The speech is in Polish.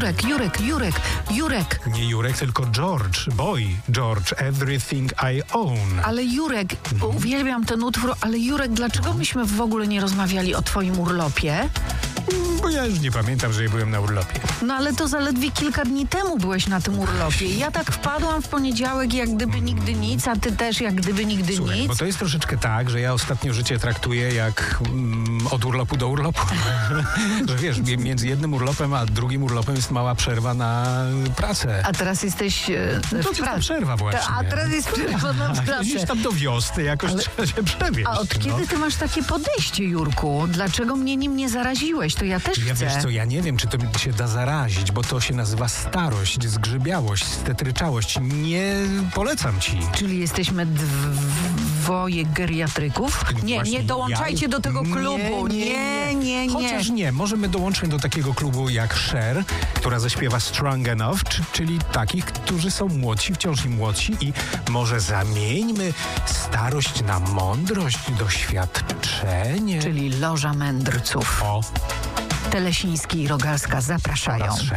Jurek. Nie Jurek, tylko George. George, everything I own. Ale Jurek, uwielbiam ten utwór, ale Jurek, dlaczego myśmy w ogóle nie rozmawiali o twoim urlopie? Bo ja już nie pamiętam, że byłem na urlopie. No ale to zaledwie kilka dni temu byłeś na tym urlopie. Ja tak wpadłam w poniedziałek jak gdyby nigdy nic, a ty też jak gdyby nigdy Słuchaj, nic. bo to jest troszeczkę tak, że ja ostatnio życie traktuję jak od urlopu do urlopu. Że wiesz, między jednym urlopem a drugim urlopem jest mała przerwa na pracę. A teraz jesteś To jest ta przerwa właśnie. A teraz jest przerwa na pracę. Gdzieś tam do wiosny jakoś trzeba się przewieźć. A od kiedy ty masz takie podejście, Jurku? Dlaczego mnie nim nie zaraziłeś? To ja też Ja chcę. wiesz co, ja nie wiem, czy to się da zarazić, bo to się nazywa starość, zgrzybiałość, stetryczałość. Nie polecam ci. Czyli jesteśmy dwoje geriatryków? Nie, Właśnie nie dołączajcie do tego klubu. Nie. Chociaż nie, możemy dołączyć do takiego klubu jak Cher, która zaśpiewa Strong Enough, czyli takich, którzy są młodsi, wciąż i młodsi i może zamieńmy starość na mądrość, doświadczenie. Czyli Loża Mędrców. O, Telesiński i Rogalska zapraszają. oraz Cher.